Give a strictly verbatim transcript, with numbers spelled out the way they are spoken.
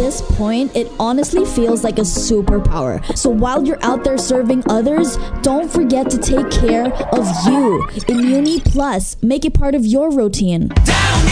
this point, it honestly feels like a superpower. So while you're out there serving others, don't forget to take care of you. Immuni Plus, make it part of your routine. Down